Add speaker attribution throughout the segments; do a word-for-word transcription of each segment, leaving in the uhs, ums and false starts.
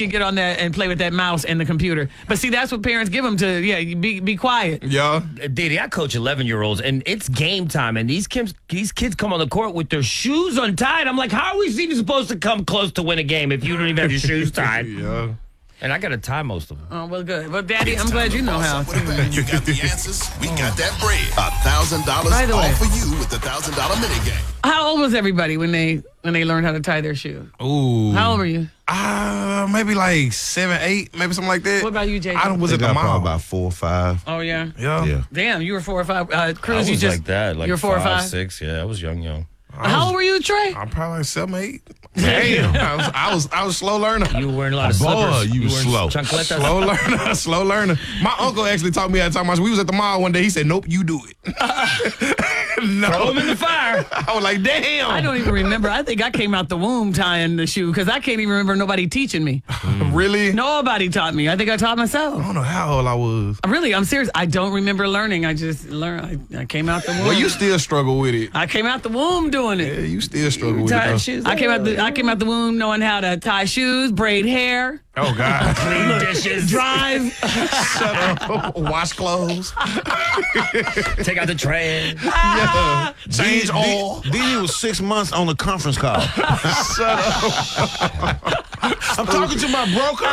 Speaker 1: can get on that and play with that mouse and the computer. But see, that's what parents give them to, yeah, be be quiet.
Speaker 2: Yeah.
Speaker 3: Didi, I coach eleven-year-olds, and it's game time, and these kids, these kids come on the court with their shoes untied. I'm like, how are we even supposed to come close to win a game if you don't even have your shoes tied?
Speaker 2: Yeah.
Speaker 3: And I got to tie most of them.
Speaker 1: Oh, well, good. Well, Daddy, I'm glad you know how.
Speaker 4: You got the answers. We got that bread. A thousand dollars
Speaker 1: By the way-
Speaker 4: all for you with the thousand dollar mini game.
Speaker 1: How old was everybody when they when they learned how to tie their shoe?
Speaker 2: Ooh.
Speaker 1: How old were you?
Speaker 2: Uh, maybe like seven, eight, maybe something like that.
Speaker 1: What about you, J J?
Speaker 2: I was
Speaker 5: They
Speaker 2: at the
Speaker 5: got
Speaker 2: mall.
Speaker 5: probably about four or five.
Speaker 1: Oh, yeah.
Speaker 2: Yeah.
Speaker 5: Yeah.
Speaker 1: Damn, you were four or five. Uh,
Speaker 3: I
Speaker 1: Cruz,
Speaker 3: was
Speaker 1: you just
Speaker 3: like that, like
Speaker 1: you were four
Speaker 3: five,
Speaker 1: or five.
Speaker 3: six. Yeah, I was young, young.
Speaker 1: How old were you, Trey?
Speaker 2: I'm probably like seven, eight. Damn. I was I was I was slow learner.
Speaker 3: You were wearing a lot of
Speaker 5: Boy,
Speaker 3: slippers.
Speaker 5: you
Speaker 3: were
Speaker 5: slow.
Speaker 3: chancletas.
Speaker 2: Slow learner, slow learner. My uncle actually taught me how to tie my shoes. We was at the mall one day. He said, "Nope, you do it." No.
Speaker 3: Throw them in the fire.
Speaker 2: I was like, "Damn."
Speaker 1: I don't even remember. I think I came out the womb tying the shoe because I can't even remember nobody teaching me.
Speaker 2: Really?
Speaker 1: Nobody taught me. I think I taught myself.
Speaker 2: I don't know how old I was.
Speaker 1: Really, I'm serious. I don't remember learning. I just learned. I, I came out the womb.
Speaker 2: Well, you still struggle with it.
Speaker 1: I came out the womb doing it.
Speaker 2: Yeah, you still struggle with it.
Speaker 3: Tying
Speaker 2: though.
Speaker 3: shoes.
Speaker 1: I came out the I came out the womb knowing how to tie shoes, braid hair,
Speaker 2: Oh God.
Speaker 3: Clean dishes.
Speaker 1: drive.
Speaker 2: Shut up. Wash clothes.
Speaker 3: Take out the trash.
Speaker 2: Yeah. Change
Speaker 5: Then-
Speaker 2: oil.
Speaker 5: Then then he was six months on the conference call.
Speaker 2: Shut up.
Speaker 5: I'm talking to my broker.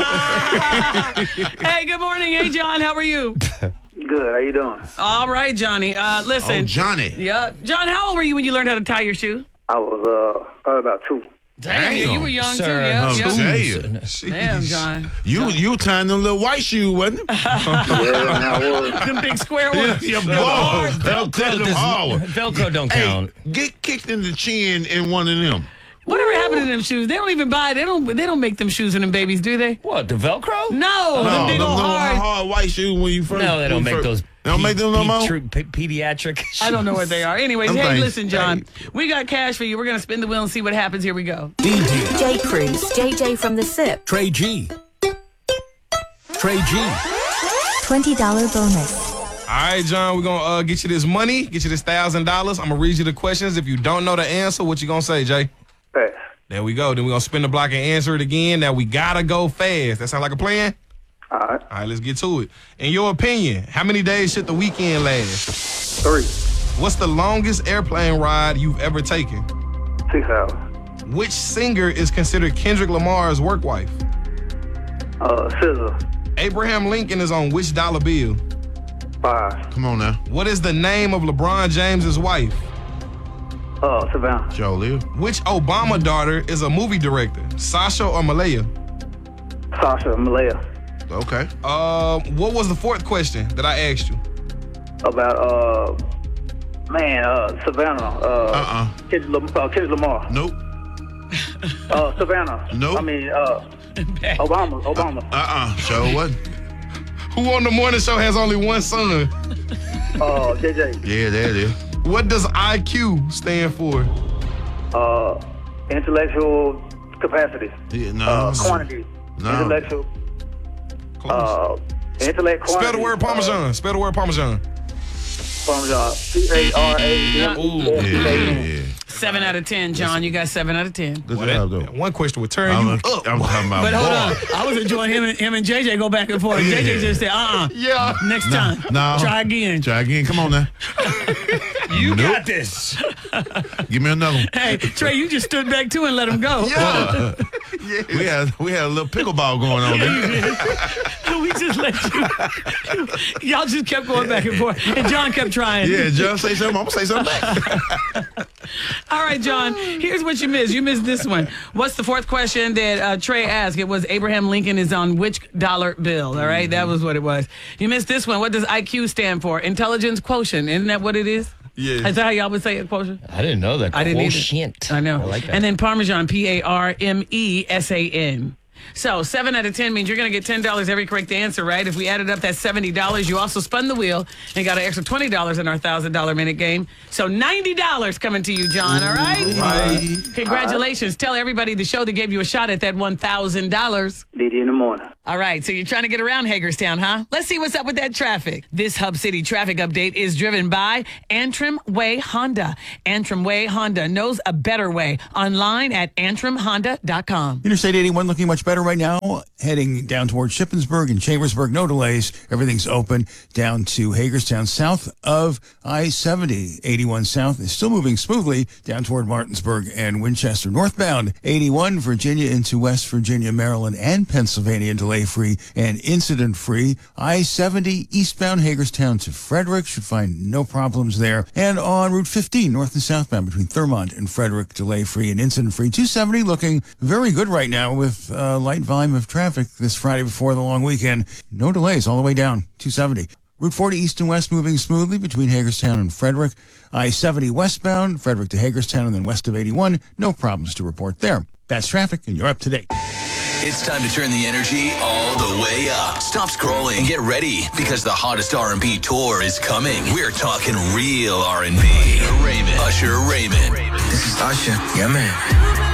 Speaker 1: Hey, good morning. Hey, John. How are you?
Speaker 6: Good. How you doing?
Speaker 1: All right, Johnny. Uh,
Speaker 5: Oh,
Speaker 1: listen.
Speaker 5: Johnny.
Speaker 1: Yeah, John. How old were you when you learned how to tie your shoe?
Speaker 6: I was uh probably about two.
Speaker 1: Damn, you, you were young
Speaker 3: Sir.
Speaker 1: too. Yeah,
Speaker 5: I'm
Speaker 1: yeah.
Speaker 5: telling you.
Speaker 1: Damn, John.
Speaker 5: You you tying them little white shoe, wasn't it?
Speaker 6: Yeah, and I was.
Speaker 1: Them big square ones.
Speaker 5: Yeah, boy. Velcro them hard.
Speaker 3: Velcro don't
Speaker 5: Hey,
Speaker 3: count.
Speaker 5: get kicked in the chin in one of them.
Speaker 1: Whatever happened to them shoes? They don't even buy. They don't. They don't make them shoes for them babies, do they?
Speaker 3: What, the Velcro?
Speaker 1: No, them
Speaker 5: No,
Speaker 1: big
Speaker 5: them
Speaker 1: old
Speaker 5: little
Speaker 1: hard.
Speaker 5: hard white shoes when you first.
Speaker 3: No, they don't
Speaker 5: when you
Speaker 3: make
Speaker 5: first-
Speaker 3: those.
Speaker 5: They don't make them no more?
Speaker 3: Petri- pe- pediatric.
Speaker 1: I don't know what they are. Anyways,
Speaker 5: Them
Speaker 1: hey,
Speaker 5: things-
Speaker 1: listen, John. We got cash for you. We're gonna spin the wheel and see what happens. Here we go.
Speaker 7: J. Cruz, J J from the S I P.
Speaker 8: Trey G. Trey G.
Speaker 7: twenty dollars bonus.
Speaker 2: All right, John, we're going to uh, get you this money, get you this one thousand dollars. I'm going to read you the questions. If you don't know the answer, what you going to say, Jay?
Speaker 6: Pass.
Speaker 2: There we go. Then we're going to spin the block and answer it again. Now, we got to go fast. That sound like a plan?
Speaker 6: All right.
Speaker 2: All right, let's get to it. In your opinion, how many days should the weekend last?
Speaker 6: Three.
Speaker 2: What's the longest airplane ride you've ever taken?
Speaker 6: Six hours.
Speaker 2: Which singer is considered Kendrick Lamar's work wife?
Speaker 6: Uh, scissor.
Speaker 2: Abraham Lincoln is on which dollar bill?
Speaker 6: Five.
Speaker 5: Come on now.
Speaker 2: What is the name of LeBron James's wife?
Speaker 6: Uh, Savannah.
Speaker 5: Jolie.
Speaker 2: Which Obama daughter is a movie director? Sasha or Malaya?
Speaker 6: Sasha. Malaya.
Speaker 5: Okay.
Speaker 2: Uh, what was the fourth question that I asked you?
Speaker 6: About uh, man. Uh, Savannah. Uh.
Speaker 5: Uh-uh.
Speaker 6: Kendrick Lam- uh, Kendrick Lamar.
Speaker 5: Nope.
Speaker 6: Uh, Savannah.
Speaker 5: Nope.
Speaker 6: I mean, uh, Obama. Obama.
Speaker 5: Uh-uh. Sure wasn't.
Speaker 2: Who on the morning show has only one son?
Speaker 6: Uh, J J.
Speaker 5: Yeah, there it is.
Speaker 2: What does I Q stand for?
Speaker 6: Uh, intellectual capacity.
Speaker 5: Yeah, no.
Speaker 6: Uh, quantity.
Speaker 5: No.
Speaker 6: Intellectual.
Speaker 2: Close.
Speaker 6: Uh, intellect quantity.
Speaker 2: Spell the word Parmesan. Spell the word Parmesan.
Speaker 6: Parmesan. P A R A M E
Speaker 5: Yeah,
Speaker 6: S A
Speaker 5: yeah,
Speaker 6: N.
Speaker 5: yeah.
Speaker 1: Seven out of ten, John. You got seven out of ten.
Speaker 5: Good
Speaker 2: Well,
Speaker 5: job,
Speaker 2: that-
Speaker 5: though.
Speaker 2: one question would turn
Speaker 5: I'm,
Speaker 2: you
Speaker 5: a,
Speaker 2: up.
Speaker 5: I'm talking about
Speaker 1: But hold on,
Speaker 5: boy.
Speaker 1: I was enjoying him and him and J J go back and forth. J J just said, "Uh, uh
Speaker 2: Yeah.
Speaker 1: next time,
Speaker 5: No.
Speaker 1: try again."
Speaker 5: Try again. Come on now.
Speaker 3: You
Speaker 5: Nope.
Speaker 3: got this.
Speaker 5: Give me another one.
Speaker 1: Hey, Trey, you just stood back too and let him go.
Speaker 2: Yeah.
Speaker 5: We had we had a little pickleball going on there.
Speaker 1: We just let you. Y'all just kept going back and forth, and John kept trying.
Speaker 5: Yeah, John say something. I'm gonna say something back.
Speaker 1: All right, John. Here's what you missed. You missed this one. What's the fourth question that uh, Trey asked? It was Abraham Lincoln is on which dollar bill? All right, that was what it was. You missed this one. What does I Q stand for? Intelligence quotient. Isn't that what it is?
Speaker 2: Yeah.
Speaker 1: Is that how y'all would say it, quotient?
Speaker 3: I didn't know that.
Speaker 1: I didn't either.
Speaker 3: Quotient.
Speaker 1: I know.
Speaker 3: I like that.
Speaker 1: And then Parmesan, P A R M E S A N. So seven out of ten means you're going to get ten dollars every correct answer, right? If we added up, that's seventy dollars. You also spun the wheel and got an extra twenty dollars in our one thousand dollars minute game. So ninety dollars coming to you, John, all right? Right. Congratulations. Tell everybody the show that gave you a shot at that one thousand dollars.
Speaker 6: D D in the morning.
Speaker 1: All right, so you're trying to get around Hagerstown, huh? Let's see what's up with that traffic. This Hub City traffic update is driven by Antrim Way Honda. Antrim Way Honda knows a better way. Online at antrim honda dot com.
Speaker 9: Interstate eighty-one looking much better right now. Heading down towards Shippensburg and Chambersburg, no delays. Everything's open down to Hagerstown, south of I seventy. eighty-one south is still moving smoothly down toward Martinsburg and Winchester. Northbound eighty-one, Virginia into West Virginia, Maryland, and Pennsylvania, delay-free and incident-free. I seventy eastbound Hagerstown to Frederick should find no problems there. And on Route fifteen, north and southbound between Thurmont and Frederick, delay-free and incident-free. two seventy looking very good right now with a light volume of traffic this Friday before the long weekend. No delays all the way down, two seventy. Route forty east and west moving smoothly between Hagerstown and Frederick. I seventy westbound, Frederick to Hagerstown, and then west of eighty-one. No problems to report there. That's traffic, and you're up to date.
Speaker 10: It's time to turn the energy all the way up. Stop scrolling and get ready because the hottest R and B tour is coming. We're talking real R and B. Raymond. Usher Raymond.
Speaker 11: This is Usher. Yeah, man.